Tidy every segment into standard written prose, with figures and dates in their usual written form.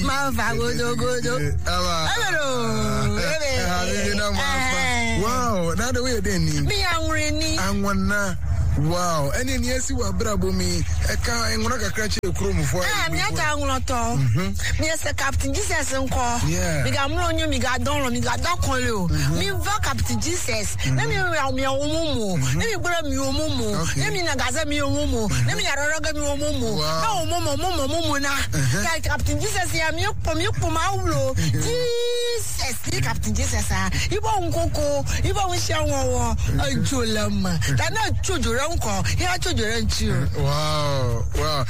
ma fa godo. Wow, now the way they need. Me angry. And one na. Wow, and then yes, you are bravo me. I can't catch a chrome for I'm not a yes, Captain Jesus and call. Yeah. We got more me got down, me got don't call you. Me Captain Jesus. Let me around me a woman. Let me grab me a mumu. Let me nagaza me a mumu. Let me araga me a mumu. No, Mumuna. Captain Jesus, I am you from Aulo. Jesus, Captain Jesus. You won't go, you won't show a julam. They're not children. Here children too. Wow.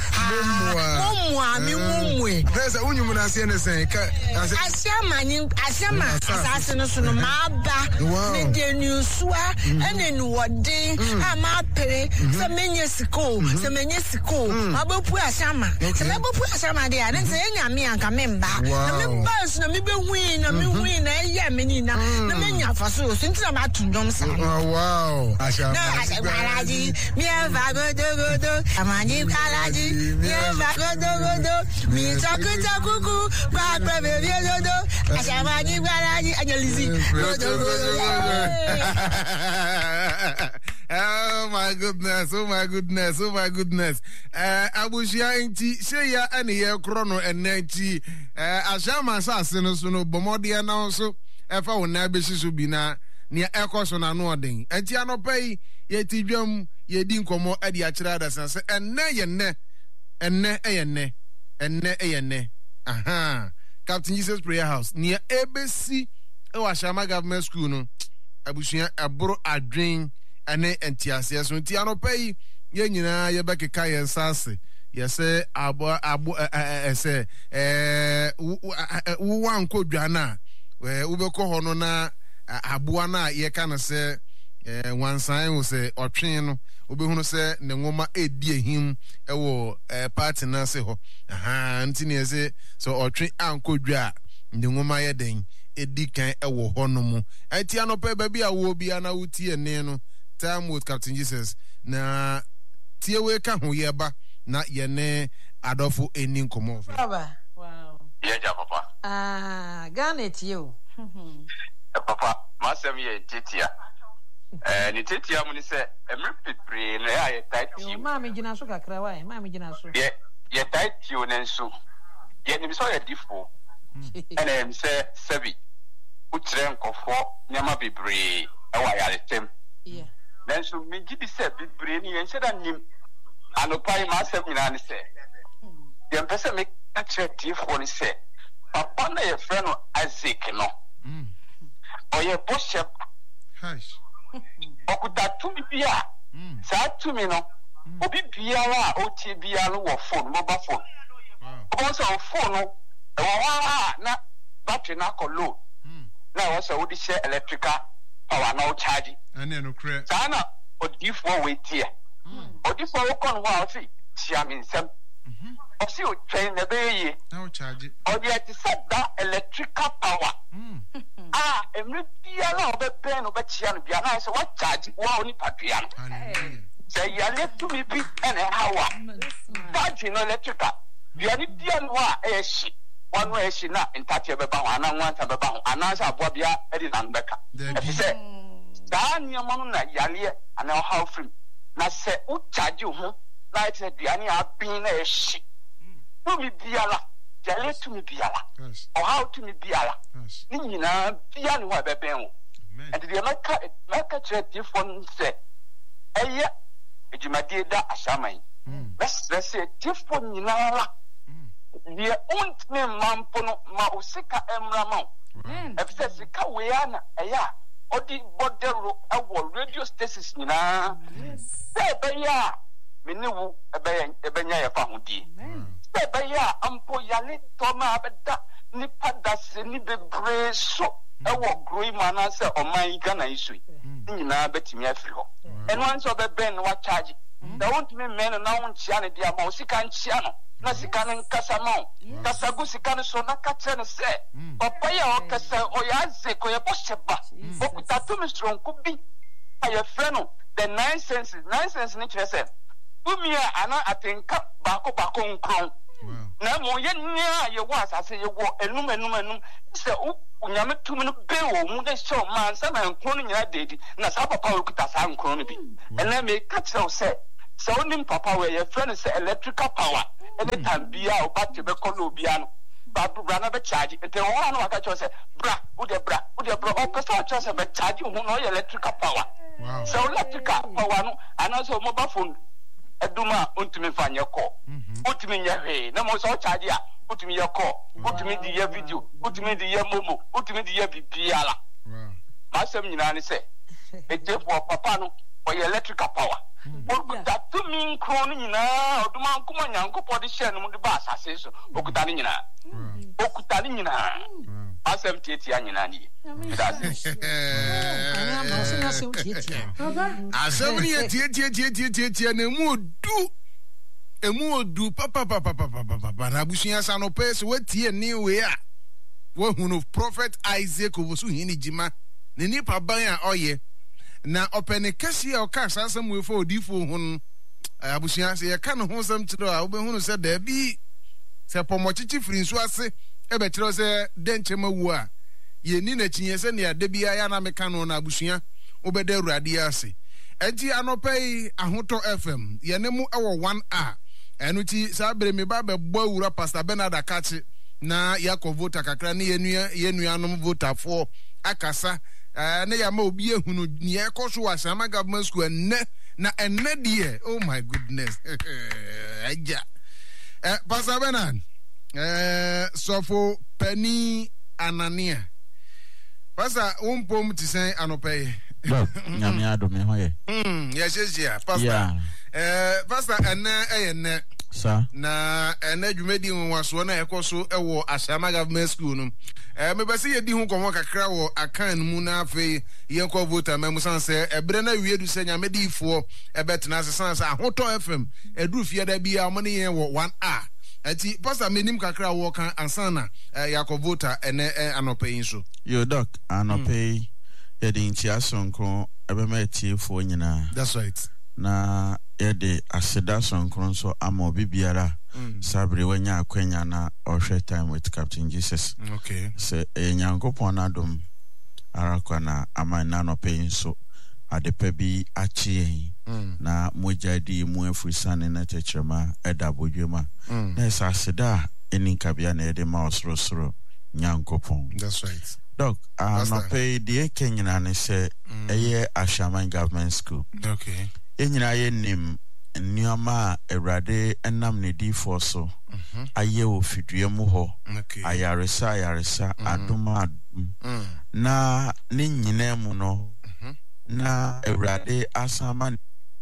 Mumwe. There's a woman I see anything. Asama, assassin, Maba, Median Swa, and then what day, Amapere, some Menyesico, some Menyesico, Abu Asama, some Abu Asama, they are saying, me and Camemba. No members, no me win, no me win, Menina, no mania for so, since I'm at to Johnson. Wow. I shall. Me vago do amani kalaji me vago do me takuku papa baby do ashamani kalaji anyalizi Oh my goodness. Abushia inti sheya ani ye krono enenti ashama sase no so no bomodia na so efa wona behisu bi na ne ekoso na no odin enti anopai ye tidwam ye di nkomo ade a kira da sanse enne aha Captain Jesus Prayer House near ABC Ewashama Government School no abushia abro adwen ane entiase so nti anopai ye nyina ye bekeka ye nsase ye se abo ese wan kodwa na ubeko hono na aboa na ye kana se wansan wo se otwen no obehunu se ne ngoma edi ehim ewo party na se ho aha nti ne se so otwen ankodwa ne ngoma ye den edi kan ewo ho no mu enti anopa ba bia wo bia na wuti ene no time with Captain Jesus na tie we ka ho ye ba na ye ne adofo eni nkomo baba wow ye ja papa Ghana tie papa masem ye titia ni titia mu ni se emre pipre na ya tight ma me gina so kakra wa ma me gina so ye tight you nenso ye ni so ye difo ene em se sebi utre nkofo nyama bibre e wa ya letem nenso mi gidi se bibre ni ye da nim anopai ma asem nyina ni se ye mpese me atre difo ni se papa na ye frɛ no Isaac no oye bishop hash okuta tumi bia saa tumi no obi biara a otie bia no wo phone mobile phone because of phone no na battery na ko low na wo so odi share electrical power na o charge ane no kre saa na odifo we tie odifo wo kon ho a o si tia mi nsem o si o train na be yi na o charge odi ati sada electrical power emre bia na obeben obechia no bia na se wa charge wa oni padua no say ya let to me be ene hawa battery no electrical bia ni bia no a eshi wanu eshi na ntate beba ho ana nwanta beba ho ana sa aboa bia edi na mbeka e say da nyama no na yale ana how free na se u charge ho na ite bia ni abin na eshi to me bia la yale to me bia la or how to me bia la ni nyina bia ni wa beben ho and the maka chere phone say eye ejumade da ashaman let's say phone nyina la the ont me mampo no ma usika emra ma e sika we ana eya odi bodero ewo radio stations nyina say be ya meniwu ebenya ya fa hodi say be ya ampo yale to ma abeda ni padase ni bebre so ewo growing mana say oman Ghana isu nyina betimi afiri ho eno anso be ben wa charge da wont me men na won chia ne dia ma usika nchia no na sika ne nkasa ma kasa gu sika ne so na ka che ne se papa ya o kasa o ya ze ko ya bo sheba okuta to me stronko bi aye frɛ no the nine senses ni kire se umia ana atenka bako nkron na mo ye nya ye wa asase ye wo enum se unyame tumi no be wo mu de show man sa man ko no nyina dedi na sa papa wo kuta sa nkro no bi ena me ka tell say so onim papa we ye friend say electrical power any time bia o ba te be ko no bia no ba bra na be charge ete wo na wa ka tell say bra o person tell say be charge wo no electrical power so electrical power no ana so mobile phone eduma ontumi fanye ko ontumi nyahe na mo so charge ya ontumi ye ko ontumi di ye video ontumi di ye momo ontumi di ye bibiala masem nyina ne se etefo papa no o electrical power okuta mi nkro no nyina oduma nkoma nyankopo de hye no mu de ba asase so okuta ne nyina asem tietia nyina ni asem ni tietia na emu odu papa na abusuya sa no pese watie ni we a wo hunu prophet Isaac obosu hini jima ne nipa ban a oye na opene kesi a oka asasem we fo odifo hun abusuya se ye ka no ho sam tiro a obehunu se da bi se pomochichi firi nso ase ebe tiro se denchema wu a ye ni na chinye se ne ade bia ya na meka no na abusuya obede urade ase enti anopai ahoto FM ye ne mu ewo 1A enu ti sa bere me ba be bo wura Pastor Bernard Akachi na Yakov voter kakra ne yenu anom voter for akasa na ya ma obi ehunu ne ekoso Ashama government school na enne die oh my goodness aja Pastor Bernard sofo pani Anania Pastor umpom ti sen anopai nyame adome ho ye ya Pastor Pastor enne sa na dwumedi nwaso na ekoso ewo Ashama government school no me bese ye di hu komo kakra wo akan mu na afi ye ko voter memusan se ebre na wiedu se nya medifo ebetena asesan se ahoto FM eduru fie da bia mo ne ye wo 1A ati Pastor menim kakra wo kan ansana Yakov voter ene anopai so yo doc anopai ye di ntia sonko ebe ma tiefo nyina that's right na yede aseda sonkron so ama obi biara sabre wanya akwanya na ohwe time with Captain Jesus okay se enyankopon adom arakwa na ama na no pay so adepa bi achie na mojadi mu afusane na techrema edabodwema na esa aseda eninka bia na yede ma osrosro nyankopon that's right doc no pay die kenyina ne se eye Ashama government school okay enyina ye nim nnioma Ewrade enam ne di for so aye ofidue mu ho ayaresa adoma na ne nyina mu no na Ewrade asama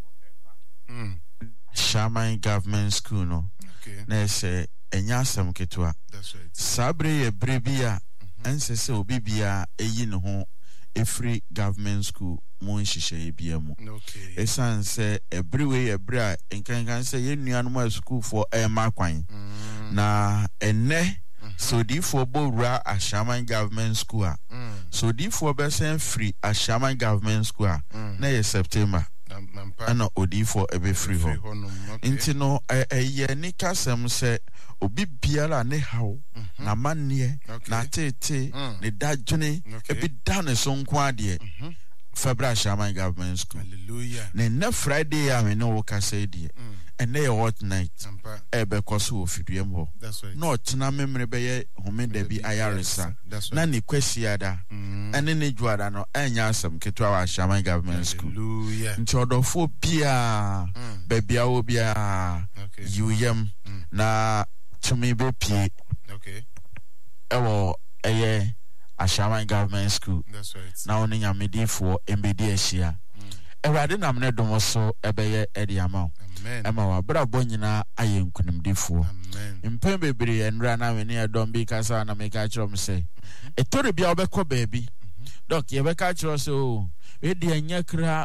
Ashama government school no na se enya asem ketwa that's right sabre ye brebia ensese obibia eyi ne ho every government school mon shishe biamu okay esan se everywhere ebra enkan se ye nuanu ma school for makwan na enne so di for bowra Ashama government school so di for be sen free Ashama government school na ye September ana odi for ebe free ho inti no ye ni kasem se obi biara ne hawo na manne na tete ne dadwene ebi dane so nko ade February Ashama government school hallelujah na Friday a me no woka say die and na what night ebe koso ofidiem ho that's right no tena memre be ye homeda bi ayaresa na ne kwasiada ene ne juada no enya asem ketwa wa Ashama government school hallelujah nti odofo bia babia wo bia yuyem na tumi be pie okay ewo eye Ashama government school that's right na oni nyamedi fo embedi ahia Ewrade nam ne dom so ebeye edi ama amen ema wa brabo nyina ayenkunimdifo amen mpem bebre enra na we ne edom bi kasa na me ka kirom se etori bia obekọ baabi doc ye be ka kiro so we di anya kra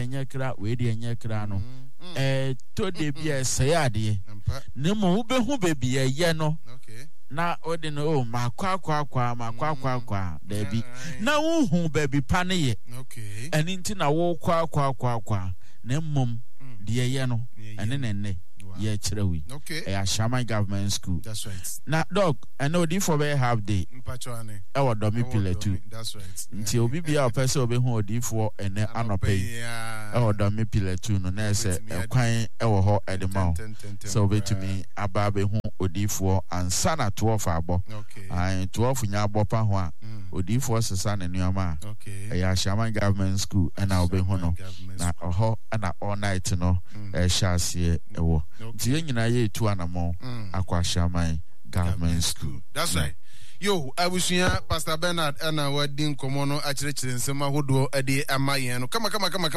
no to de bia se ade ne mo wo be hu baabi ye no okay na odi no makwa baby na wo hu baby pane ye okay eni nti na wo kwa na mmom de ye no ene nenne ye chrewi Okay. Ashaman Government School. That's right. Now dog I know the for half day Mpachoane. our domi pillar too. That's right. Until we be our person be who di for and then anope our domi pillar too no na say kwan ewo ho edema so be to me ababe hu odifo ansana 12 abo Okay. and 12 nya abopa ho a odifo sesa na nuama Okay. ya Ashaman Government School and now be hu no na ho na all night no shase ewo tie nyina ye tu anamo akwa Ashaman Government School. That's right. Yo, abusuya Pastor Bernard ana wadin komono achirechire nsema hodo ade amaye no kama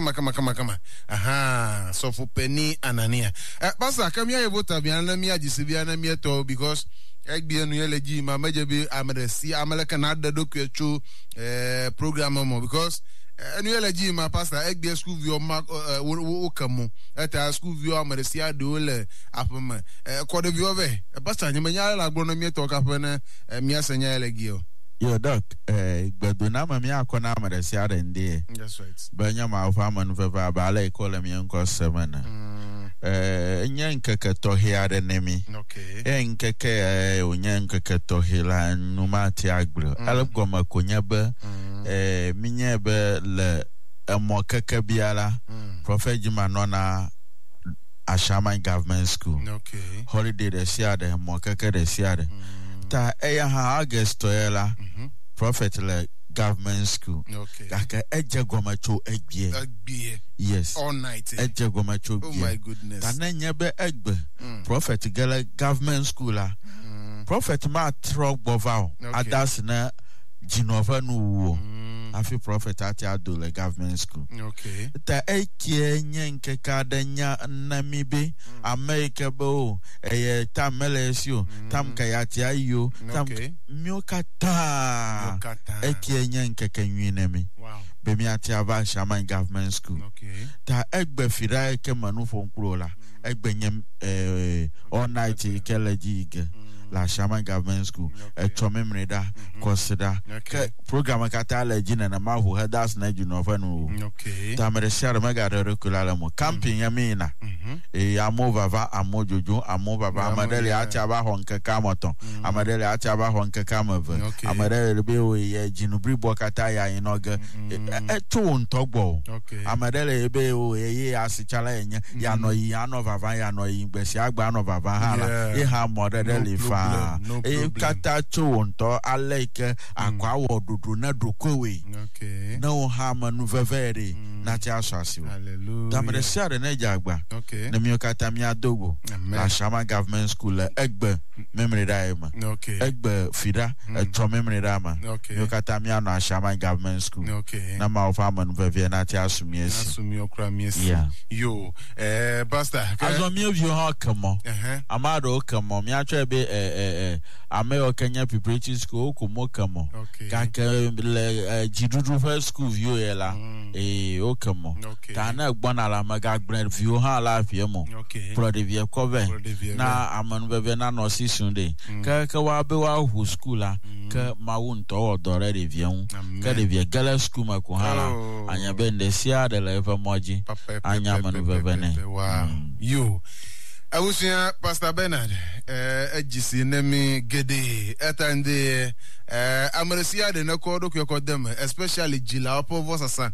aha so for penny anania Pastor kamia ye vota bia na mi agise bia na mi to because egbie no yeleji ma majebi amadesi amaleka na dado kwechu program mo because enu yeleji ma Pastor egbie school view ma wo kamo eta school view amadesi ado le afema kode view be Pastor nyemanya la gbo no mi to ka fe mi asenya yelegi o. Yo doc gbadu na ma mi akona amadesi adende. That's right. Banya ma fa man fe ba ba la ikola mi nko semana. Nyen keke tohi ade nemi. Okay. Nkeke onyen keke tohi la numati agro. Algo ma konyebe minyebe le mo keke biala. Prophet Jima nona Ashaman Government School. Okay. Holiday de siade mo keke de siade. Ta eya ha August toela. Prophet le Government School. Okay. Kaka eje gomacho egbie. Yes. All night. Eje gomacho Oh my goodness. Ta nyebe egbe. Prophet gele Government School la. Prophet ma trok bovao. Adas na jinova nu afi prophet ati adole Government School. Okay. Ta ekie nyenke kadanya namibe America bo tam melesio tam kayati ayo tam miokata ekie nyenke kenwinemi. Wow. Bemi ati aba Ashaman Government School. Okay. Ta egbe fira eke manufo nkrola egbe nyem all night keleji ige la Ashaman Government School echomemreda kosida ke program kata la jina na mahu headers na jina ofanu. Okay. Ta mere share mega regular mo camping yamina amova amojojo amova amadele ati aba honke kamoton amadele ati aba honke kamove amadele be o ye jinubri bokata ya inoge eto ntogbo amadele be o ye asichala enya ya no yi anova ya no yi gbesi agba anova hala e ha modele fa kata to nto aleke akwa wodudu na dokowe na o ha manu vevere na ti asasi o. Hallelujah. Tamere share na jagba. Okay. Na mi okata mi adogo. La Ashaman Government School egbe memory daima. Okay. Egbe fida to memory dama. Okay. Mi okata mi ano Ashaman Government School. Okay. Na ma ofa manu vevere na ti asumi esi. Asumi okra miesi. Yeah. Yo, Pastor. Azo mi view ha kamo. Amado kamo mi atwe be Ameyo Kenya Preparatory School ko kamo. Okay. Ka le Jidudu First School view ela. Okamo. Okay. Ta na gbona la maga brand view ha la fie mo. Okay. Pro de vie cover. Na amanu bebe na no si sunday. Ka wa be wa hu school la. Ka ma won to odore de vie hu. Ka de vie gala school ma ko hala. Anya be ndesia de la eva moji. Anya manu bebe ne. Wow. Yo. Awusia Pastor Bernard agisi nemi gede etande amarisia de na kodo kyokodem especially jila opo vosasa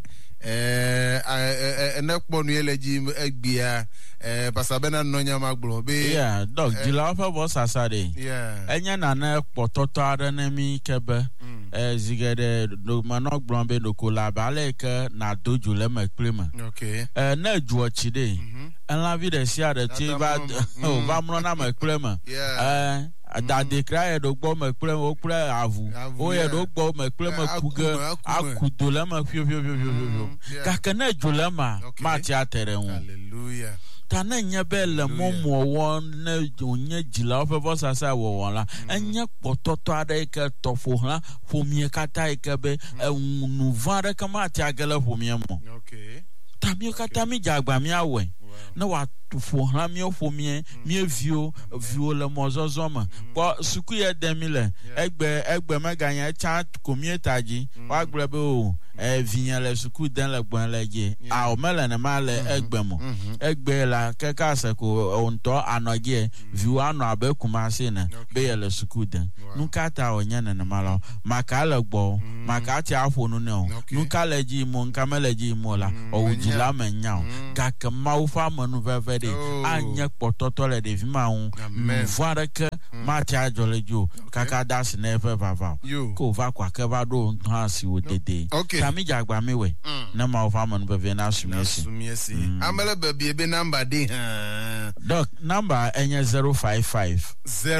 enekpo nu eleji egbia Pastor Bernard no nyama gbo be yeah dog jila opo vosasa de yeah enya na na pototo ada na mi kebe zigede do manok blombe do kola baleke na doju le maklema okay na juochi de en la vie de sia de ti va va mro na maklema da de krae do gbo maklema o pre avu o ye do gbo maklema kuga akudo le ma fio ka na julema ma ti atere hu hallelujah ta na nya bele momo won na onye jila ofevo sasa wo won la enya pototo ada ke tofo ha fomie kata ke be nu vare kama ti agele fomie mo okay ta mi kata mi jagba mi awe na wa fo ha mi fomie mi vio le mozozo ma po suku ye demile egbe meganya cha komie taji wa gbe be o vignale suku dan le gbon le je a o mele ne ma le egbemo egbe la keka se ko onto anoje viu ano abekuma se na be ye le suku dan nukata onye ne mala maka le gbo maka ti afo no ne o nuka le ji mo nka mele ji mo la o ujila menya o gaka ma u fa manu veve de anya pototo le de vima un voire que ma ti ajole jo kaka das ne fe vava ko va kwa ke va do ntan si o dede tami jagba mi we na ma u fa manu veve na sumiesi amele baby ebe number de doc number enye 055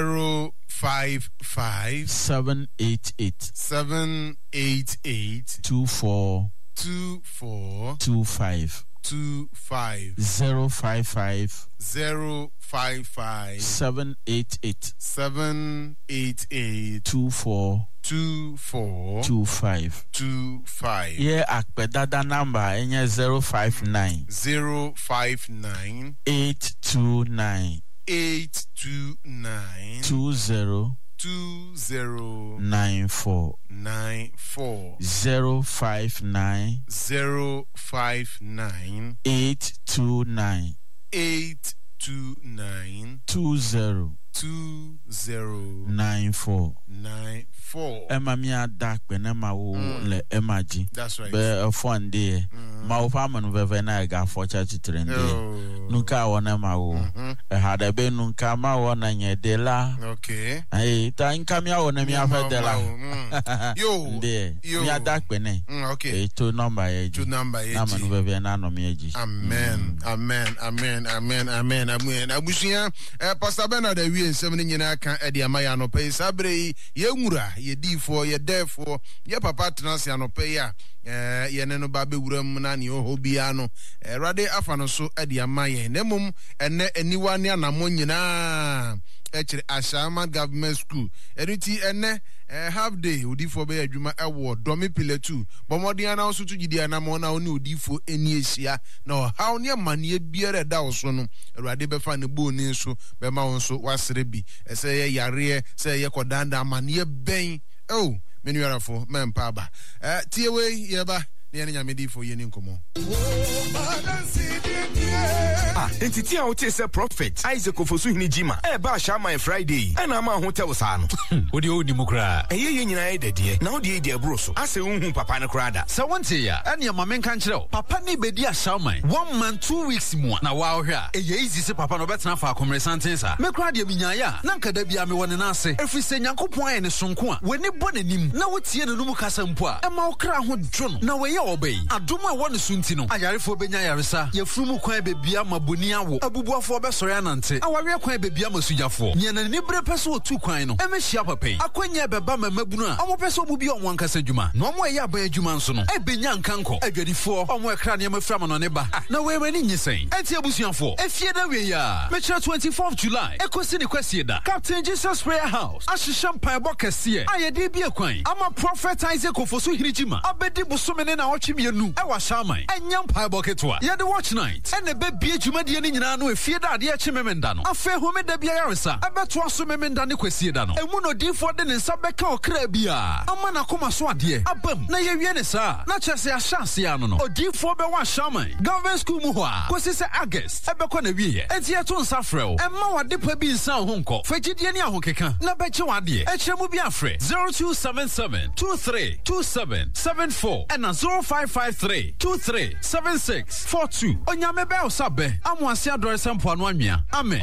788 24 25 055 788 24 25 yeah akpedada number enye 059 829 2094 059 829 2094 Emma mia dark benema wo le emaji. That's right. Be fun day. Ma wo fa manu veve na ga for church trende. Nunca wona ma wo. Had a be nunca ma wona nye de la. Okay. Ai ta nka mia wona mia fa de la. Yo. Mia dark bene. Okay. To number ye. To number ye. Na manu veve na no me ji. Amen. Abusia Pastor Bernard we nsem ni nyina kan e de amaya no pe sabre ye nwura ye difo ye defo ye papa tenase anope ya ye ne no ba be wuram na ne ho bia no Rade afa no so e de amaye nemum ene aniwa ne anamo nyina echire Ashama Government School enuti ene half day odifo be adwuma ewo domi pile 2 bomodian na so to gidi anamo na oni odifo eni ehia na how ne mane biere da wo so no Rade be fa ne boni so be ma won so wasere bi ese ye yare se ye kodanda mane ben oh menuarafo mempa ba tiewe ye ba ne nyamedi fo ye ni nkomo entity a wote se prophet Isaac Ofosu hini jima ba Ashama Friday na ma hotel sa no wo de oni mukra ye nyina edede na wo de bro so ase unhu papa ne krada sa wonte ya ene ma menka nkyerɛ papa ne bedi Ashama 1 month 2 weeks mu na wa hwɛ a easy se papa no betena fa akomre santen sa me kra de minyaya na nka da bia me wone na ase efi se nyankopon aye ne sonko a woni bɔ nanim na wotie ne num kasa mpo a ma wo kra ho dwo no na we ye obey adom a wone sunti no ayarefo benya yaresa yefuru mu kwan bebia maboni awo abubuafo besori anante awawe kwan bebia masujafo nyana ni bre peso otu kwan no emehia papai akwanya beba mamabunu a omo peso obu bi onwan kasa dwuma na omo eya ban adwuma nso no ebenya nkanko adwadifo omo ekra ne maframa no ne ba na we mani nyisen enti abusuafo efie da we ya mechira 24th July ekosi ne kwasie da Captain Jesus Prayer House ahiham pan bokase ayede bi akwan ama prophet Isaac Ofosu hirigima abedi busome ne na otwemienu ewa shaman enyam pan boketwa ye the watch night ene be bi adwumade ni nyina no efie da ade ache memenda no afa home da bia yaresa abeto aso memenda ne kwasie da no emu no difo de ne nsa beka okra bia ama na koma so ade abam na ye wie ne sa na chese ahase ano no odifo be wa shaman government school mu ho a kwesi se August ebekọ na wie enti eto nsa frɛw emma wade pa bi nsa ho nkɔ fagidie ne ahokeka na beche wade ekyeremu bi afrɛ 0277 232774 and 0553 237642 onyame be osabe amwase adore sempo anu anwea amen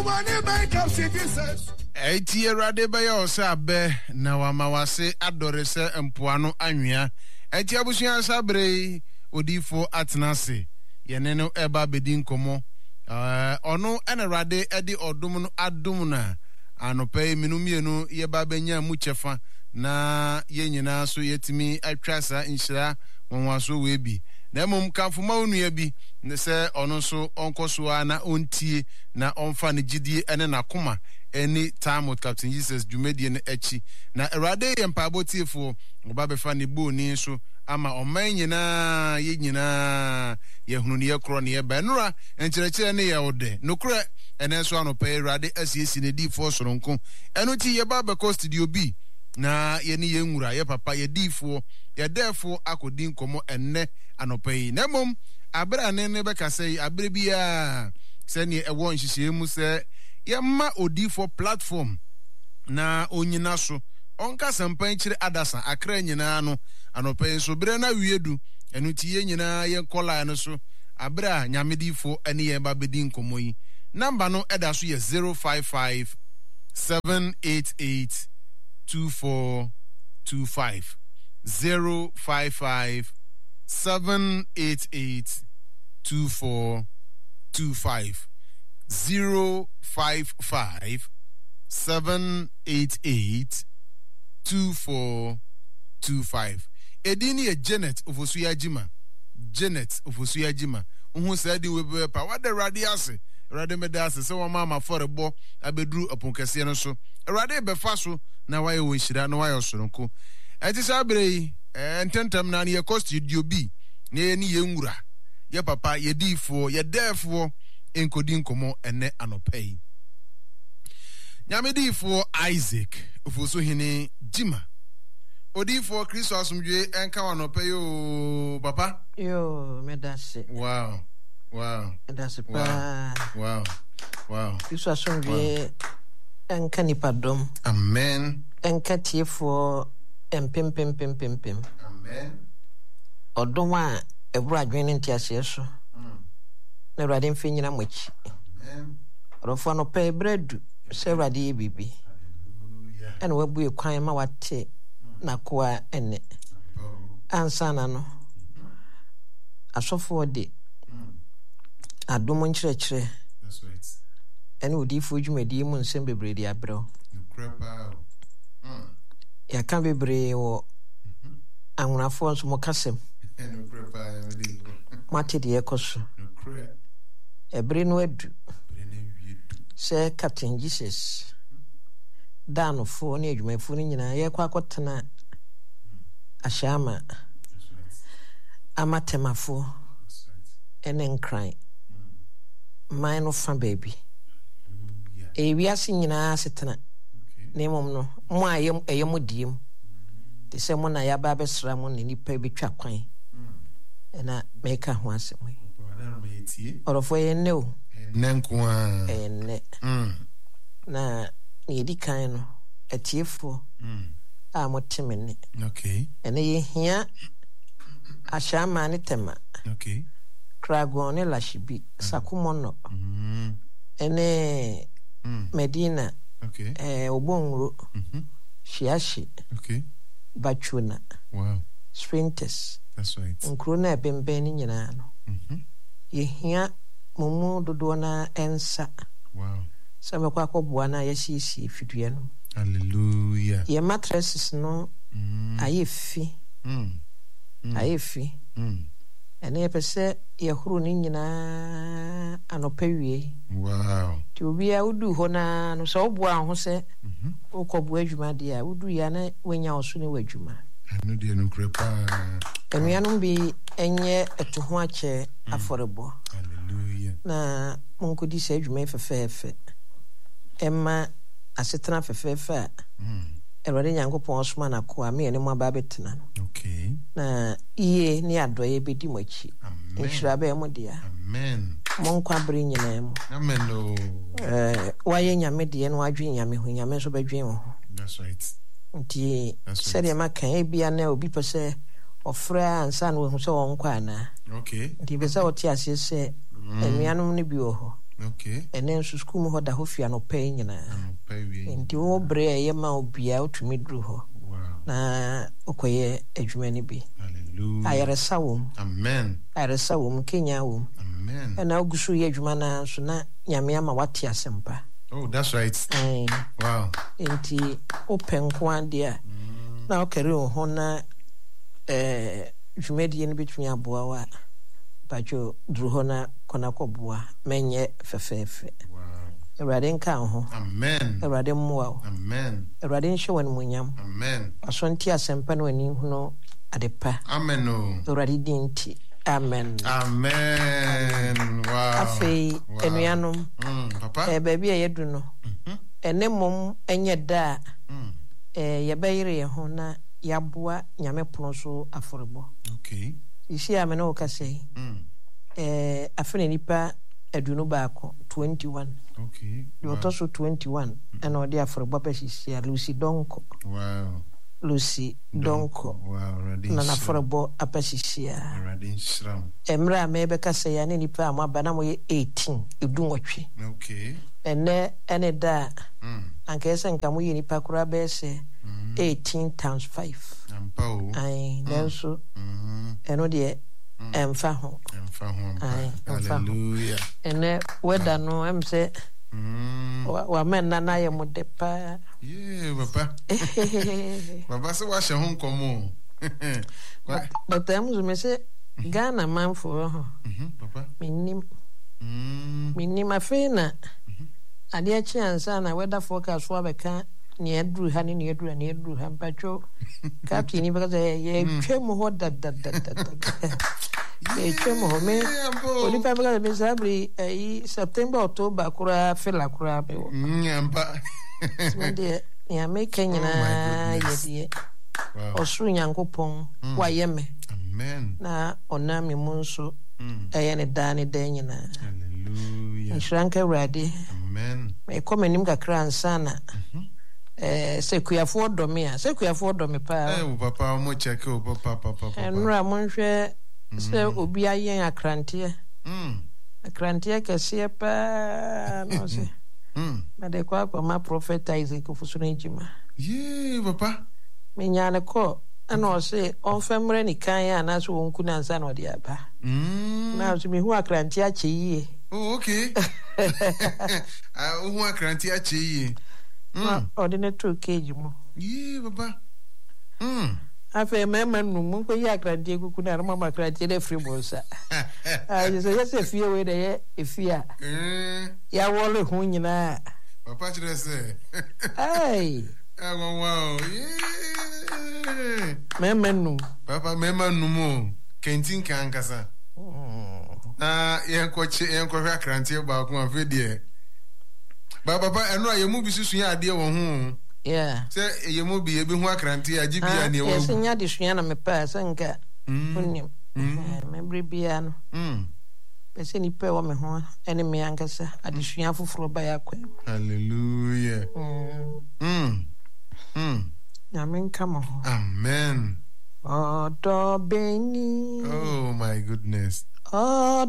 eti Rade be ya osabe na wamawase adore se empoano anwea eti abusuan sabre odifo atenase yene no eba bedi nkomo ono ene Rade edi odum no adum na anope minumienu ye ba benya mu chefa na ye nyina so yetimi atwasa nhyira wonwaso webi na mum kanfuma onua bi ne se ono so onkoso na ontie na onfa ne gidie ene na koma any time with Captain Jesus Jumedie ne echi na Rade yempa botiefo oba befa ne boni so ama oman nyina ye nyina ye hunu ne kro ne ye benura enkyerɛkyerɛ ne ye ode nokra ene so anopa Rade asiesi ne di fo soronko eno ti ye ba be studio bi na yɛne yɛnwura yɛ papa yɛdiifoɔ yɛdɛɛfoɔ akɔdi nkɔmmɔ ɛnnɛ anɔpa yi na mmom abere a ne bɛkasa yi abere biara sɛneɛ ɛwɔ nhyehyɛeɛ mu sɛ yɛma odiifoɔ platform na onyina so ɔnka sampan kyerɛ adasa akra nyinaa no anɔpa yi nso bere na wiedu ɛno ti yɛn nyinaa yɛnkɔ line no so abere a nyamediifoɔ ɛne yɛn ba bɛdi nkɔmmɔ yi number no ɛda so yɛ 055 788 2425 055 788 2425 055 788 2425 Edini ye Janet Ofosuya Jima Janet Ofosuya Jima Uhu said we be pa what the radiase Rade medase so mama for a bo abedru upon kese no so Rade befa so na why we shira no why osoronko enti sabre ententem na ye cost studio B na ni ye nwura ye papa ye difo ye defo enkodi nkomo ene anopai nyamedifo Isaac Ofosu hini Jima Odifo Kristo asumdwe enka wanopai yo papa Yo medase Wow medase pa Wow Kristo asumdwe enka nipadom Amen enka tiefo empem Amen Odom a ebru adwene ntiase so na Awurade mfe nyina mochi Amen Orofo no pe bredu se Awurade ye bibi ene wabu ekwan ma wate na koa ene ansana no asofo de adom nkyerɛkyerɛ That's right ene odifo dwumadi mu nsɛm bebree de abrɛw ya kan bebree wo anwonafo nso mo kasem mate de ekoso ebre no adu sɛ Captain Jesus danofo ne adwumafo ne nyinaa yɛ kwa akɔtena ahyama amatemafo ene nkran man no fa baby wiase nyinaa setena ne mom no mo ayem eyem diem te sɛ mo na yaba besra mo ne nipa betwa kwan na meka ho asɛm orofo yɛ ne o Nenkwa ene na yedi kan no atiefo a motemene Okay ene ye hia ahyama ne tema Okay Kragon ne Lashibi Sakumono ene Medina Okay Obonro Shiashi Okay Bachuna Wow Sprinters That's right nkro na bembe ni nyina no ye hia mumu dodo na ensa Wow sabe kwa koboa na yesisi fidua no Hallelujah ye mattresses no ayefi ayefi ene pese ye huru ni nyina anopawie Wow ti obi a udu ho na no so oboa ho se ukobo adwuma de a udu ya na wenya oso ne wadwuma Anu de no krepa enuanom bi enye eto ho ache aforebo Hallelujah na munkodi se adwuma fefefe emma asetena fefefe Erade Nyankopon osoma na ko a me ene mo aba betena Okay na iye ni adoye bedi mochi nshira ba emo dia Amen monkwa bere nyina mu Amen no waye nyame de no adwe nyame ho nyame so badwen ho That's right nti sɛdeɛ maka ebia na obi pɛ sɛ ɔfrɛ ansa na ohu sɛ wɔnkɔ ana Okay nti bɛ sɛ wɔte aseɛ sɛ anuanom no bi wɔ hɔ Okay ɛne nso skul mu hɔ da hɔ fia no pɛ nyinaa nti wo brɛ ɛyɛ ma obia wotumi duru hɔ na okɔyɛ adwuma no bi Hallelujah ayaresa wom Amen ayaresa wom kenya wom Amen ɛna ogusu yɛ adwuma na so na nyame ama wate asɛmpa Oh that's right Wow nti open nko ade a na okere ho na dwumadie no betumi aboa wa bajo duru ho na kona kɔboa menye fefefe Awurade nka ho Amen Awurade mmoa Amen Awurade nhye wɔ munyam Amen asonti asɛmpa no ani hu no adepa Amen no Awurade dinti amen Amen Wow afei enuanom Papa baabi a yedu no ene mom enye da yɛbɛyere yɛ ho na yɛaboa nyame pono so afɔrebɔ. Okay. Isi a me ne wo kasa yi. Afei nipa aduonu baako 21. Okay. Yɛtɔ so 21 ɛna ɔde afɔrebɔ bɛhyehyɛ Lucy Donko. Wow. Lucy Donko. Wow. Na n'afɔrebɔ apɛhyehyɛ. Already shram. Emra me bɛkasa ya ne nipa a mo aba na mo yɛ 18 edunwɔtwe. Okay. Ɛnɛ ɛne da anka ɛsɛ nka mo yɛ nipa kora bɛsɛ 18 times 5. Ampa. Ai, nanso ɛno deɛ ɛmfa ho. Hallelujah. Ɛnɛ weda no am sɛ wa men na na yɛ mo de pa. Yeah, papa. Papa se wa hye ho nkomo. But am so me say Ghana man for ho. Papa. Minim afei na ade achi ansa na weather forecast for abeka ne adru ha ne adru ne adru ha mpatwo captain ni beka ye twem ho da ye twem ho me oni pa beka me sabri September October kura fela kura be nyamba smede ya make nyina ye osuru nyankopon wa ye me amen na ona me mu nso eye ne da ne da nyina hallelujah nshranka wrade amen me komanim kakra ansana sekuyafo dome a sekuyafo dome pa papa mo check o papa enra mo nhwe se obi ayen akrante akrante kese pa no se na de kwa ma prophet Isaac ofusoro njima papa me nyane ko ana o se on femre ni kan ya na so wonku na ansa na odi aba na so me hu akrante ache yie okay hu akrante ache yie ordinary 2 kg mo papa afa mema num ko ya akrante kuku na mama akrante le free bolsa so fie we de efia ya wole hu nyina papa chire se ai wow mema num papa mema num kentin kan kasa yenko akrante ba ko afi de papa eno ayemu bisusu ya ade wo ho se ayemu bi ebi hu akrante agibi ya ne wo yesinya de sua na mepa sanka unim membre bia no pese ni pe wo me ho ene me ankasa adesua foforo ba ya kwa hallelujah amen come on amen Odo beni oh my goodness